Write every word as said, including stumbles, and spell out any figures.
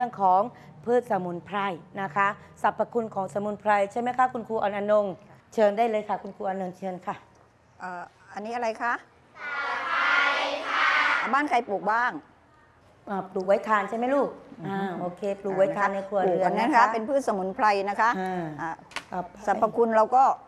เรื่องของพืชสมุนไพรนะคะสรรพคุณของสมุนไพรใช่ไหมคะคุณครูอนอนงเชิญได้เลยค่ะคุณครูอนงเชิญค่ะเอ่ออันนี้อะไรคะตะไคร้ค่ะบ้านใครปลูกบ้างปลูกไว้ทานใช่ไหมลูกอ่าโอเคปลูกไว้ทานในครัวเรือนนะคะเป็นพืชสมุนไพรนะคะสรรพคุณเราก็